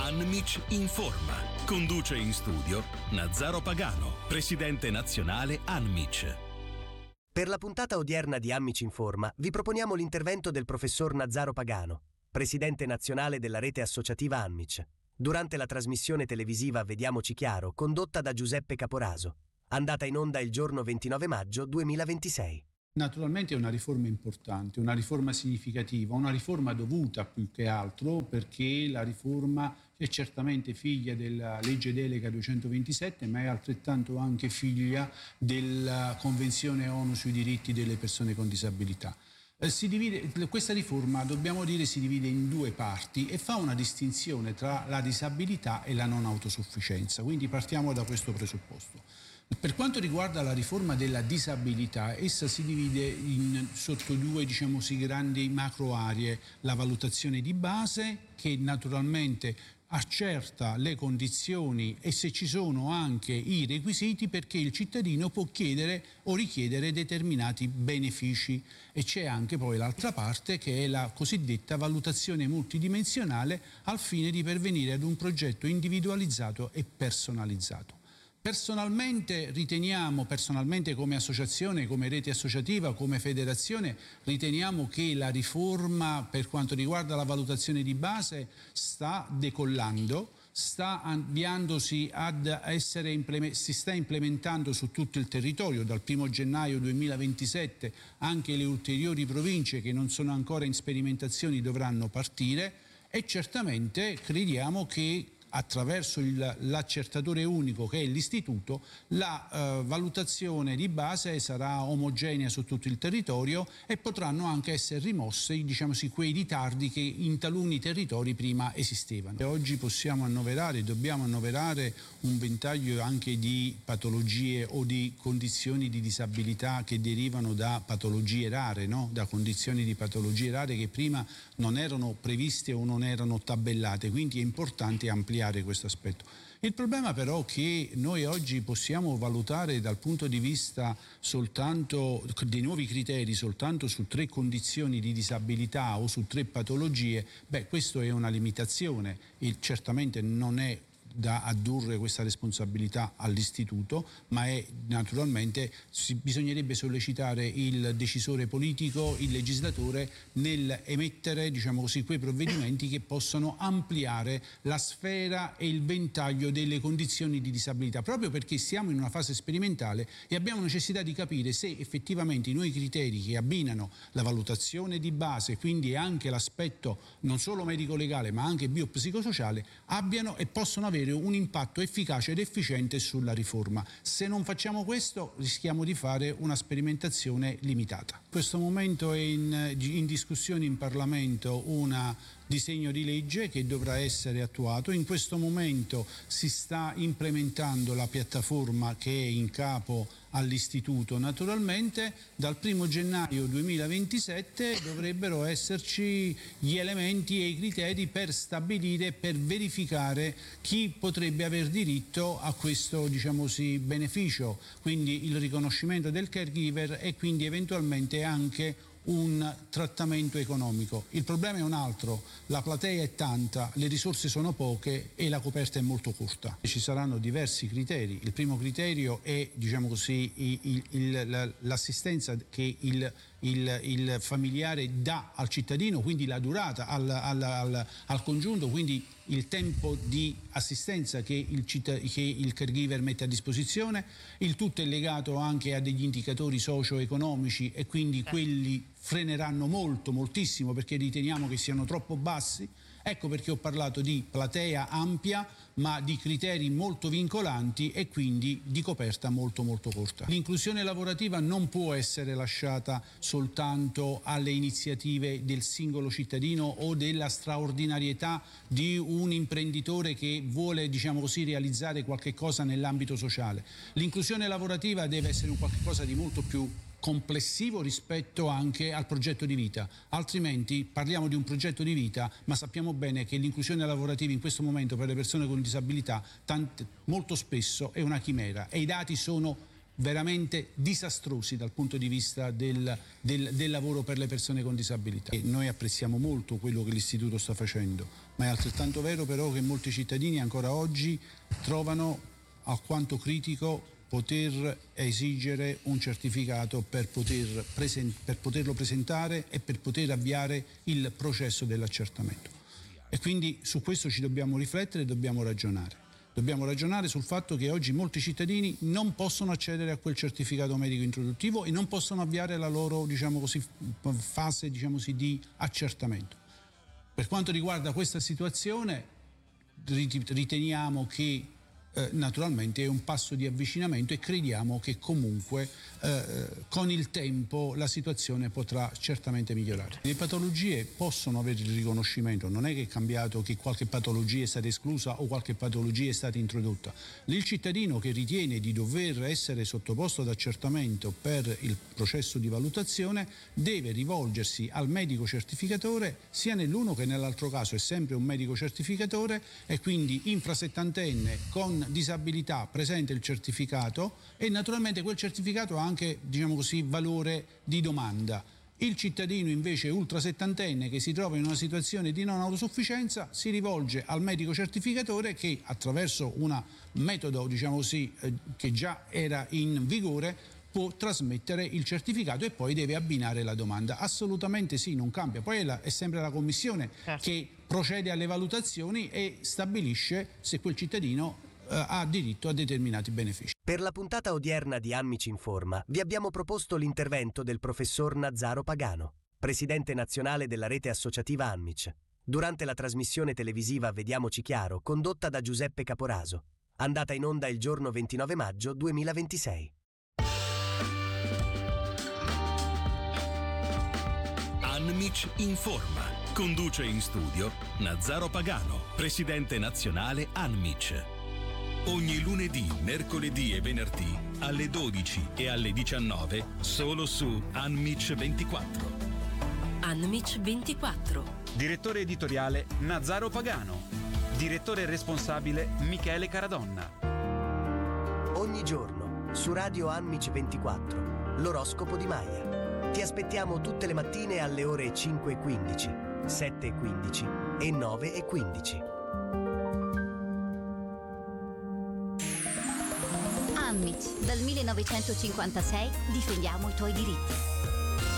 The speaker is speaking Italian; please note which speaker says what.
Speaker 1: Anmic informa. Conduce in studio Nazzaro Pagano, presidente nazionale Anmic.
Speaker 2: Per la puntata odierna di Anmic Informa vi proponiamo l'intervento del professor Nazzaro Pagano, presidente nazionale della rete associativa Anmic, durante la trasmissione televisiva Vediamoci Chiaro, condotta da Giuseppe Caporaso, andata in onda il giorno 29 maggio 2026.
Speaker 3: Naturalmente è una riforma importante, una riforma significativa, una riforma dovuta più che altro, perché la riforma è certamente figlia della legge delega 227, ma è altrettanto anche figlia della Convenzione ONU sui diritti delle persone con disabilità. Questa riforma, dobbiamo dire, si divide in due parti e fa una distinzione tra la disabilità e la non autosufficienza, quindi partiamo da questo presupposto. Per quanto riguarda la riforma della disabilità, essa si divide sotto due, grandi macro aree: la valutazione di base, che naturalmente accerta le condizioni e se ci sono anche i requisiti perché il cittadino può chiedere o richiedere determinati benefici, e c'è anche poi l'altra parte che è la cosiddetta valutazione multidimensionale al fine di pervenire ad un progetto individualizzato e personalizzato. Personalmente come associazione, come rete associativa, come federazione, riteniamo che la riforma per quanto riguarda la valutazione di base sta decollando, sta avviandosi si sta implementando su tutto il territorio. Dal 1 gennaio 2027 anche le ulteriori province che non sono ancora in sperimentazioni dovranno partire, e certamente crediamo che attraverso l'accertatore unico che è l'istituto, la valutazione di base sarà omogenea su tutto il territorio e potranno anche essere rimossi, quei ritardi che in taluni territori prima esistevano. E oggi possiamo annoverare, dobbiamo annoverare un ventaglio anche di patologie o di condizioni di disabilità che derivano da patologie rare, da condizioni di patologie rare che prima non erano previste o non erano tabellate, quindi è importante ampliare questo aspetto. Il problema però è che noi oggi possiamo valutare dal punto di vista soltanto dei nuovi criteri soltanto su 3 condizioni di disabilità o su 3 patologie. Questo è una limitazione e certamente non è da addurre questa responsabilità all'istituto, ma è naturalmente bisognerebbe sollecitare il decisore politico, il legislatore, nel emettere quei provvedimenti che possano ampliare la sfera e il ventaglio delle condizioni di disabilità, proprio perché siamo in una fase sperimentale e abbiamo necessità di capire se effettivamente i nuovi criteri che abbinano la valutazione di base, quindi anche l'aspetto non solo medico-legale ma anche biopsicosociale, abbiano e possono avere un impatto efficace ed efficiente sulla riforma. Se non facciamo questo rischiamo di fare una sperimentazione limitata. In questo momento è in discussione in Parlamento un disegno di legge che dovrà essere attuato. In questo momento si sta implementando la piattaforma che è in capo all'istituto. Naturalmente dal 1 gennaio 2027 dovrebbero esserci gli elementi e i criteri per stabilire, per verificare chi potrebbe aver diritto a questo beneficio, quindi il riconoscimento del caregiver e quindi eventualmente anche un trattamento economico. Il problema è un altro: la platea è tanta, le risorse sono poche e la coperta è molto corta. Ci saranno diversi criteri. Il primo criterio è l'assistenza che il familiare dà al cittadino, quindi la durata al congiunto, quindi il tempo di assistenza che il caregiver mette a disposizione. Il tutto è legato anche a degli indicatori socio-economici e quindi quelli freneranno moltissimo perché riteniamo che siano troppo bassi. Ecco perché ho parlato di platea ampia ma di criteri molto vincolanti e quindi di coperta molto corta. L'inclusione lavorativa non può essere lasciata soltanto alle iniziative del singolo cittadino o della straordinarietà di un imprenditore che vuole realizzare qualche cosa nell'ambito sociale. L'inclusione lavorativa deve essere un qualche cosa di molto più complessivo rispetto anche al progetto di vita, altrimenti parliamo di un progetto di vita ma sappiamo bene che l'inclusione lavorativa in questo momento per le persone con disabilità molto spesso è una chimera e i dati sono veramente disastrosi dal punto di vista del lavoro per le persone con disabilità. E noi apprezziamo molto quello che l'Istituto sta facendo, ma è altrettanto vero però che molti cittadini ancora oggi trovano alquanto critico poter esigere un certificato per poterlo presentare e per poter avviare il processo dell'accertamento. E quindi su questo ci dobbiamo riflettere e dobbiamo ragionare. Dobbiamo ragionare sul fatto che oggi molti cittadini non possono accedere a quel certificato medico introduttivo e non possono avviare la loro, fase, di accertamento. Per quanto riguarda questa situazione, riteniamo che naturalmente è un passo di avvicinamento e crediamo che comunque con il tempo la situazione potrà certamente migliorare. Le patologie possono avere il riconoscimento, non è che è cambiato, che qualche patologia è stata esclusa o qualche patologia è stata introdotta. Il cittadino che ritiene di dover essere sottoposto ad accertamento per il processo di valutazione deve rivolgersi al medico certificatore, sia nell'uno che nell'altro caso è sempre un medico certificatore, e quindi infrasettantenne con disabilità presenta il certificato e naturalmente quel certificato ha anche valore di domanda. Il cittadino invece ultrasettantenne che si trova in una situazione di non autosufficienza si rivolge al medico certificatore che attraverso un metodo che già era in vigore può trasmettere il certificato e poi deve abbinare la domanda. Assolutamente sì, non cambia. Poi è sempre la commissione che procede alle valutazioni e stabilisce se quel cittadino ha diritto a determinati benefici.
Speaker 2: Per la puntata odierna di Anmici Informa vi abbiamo proposto l'intervento del professor Nazzaro Pagano, presidente nazionale della rete associativa Anmic, durante la trasmissione televisiva Vediamoci Chiaro, condotta da Giuseppe Caporaso, andata in onda il giorno 29 maggio 2026.
Speaker 1: Anmic Informa. Conduce in studio Nazzaro Pagano, presidente nazionale Anmic. Ogni lunedì, mercoledì e venerdì alle 12 e alle 19 solo su Anmic 24.
Speaker 4: Anmic 24.
Speaker 5: Direttore editoriale Nazzaro Pagano. Direttore responsabile Michele Caradonna.
Speaker 2: Ogni giorno su Radio Anmic 24, l'oroscopo di Maya. Ti aspettiamo tutte le mattine alle ore 5:15, 7:15 e 9:15.
Speaker 6: Anmic, dal 1956 difendiamo i tuoi diritti.